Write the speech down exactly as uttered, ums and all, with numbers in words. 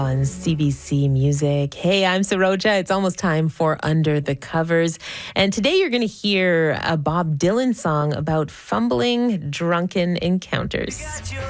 on C B C Music. Hey, I'm Saroja. It's almost time for Under the Covers. And today you're going to hear a Bob Dylan song about fumbling drunken encounters.